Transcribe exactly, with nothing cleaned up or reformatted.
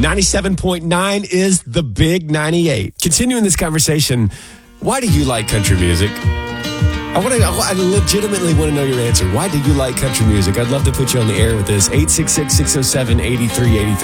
ninety-seven point nine is the Big ninety-eight. Continuing this conversation, why do you like country music? I want to. I legitimately want to know your answer. Why do you like country music? I'd love to put you on the air with this. eight six six, six oh seven, eight three eight three.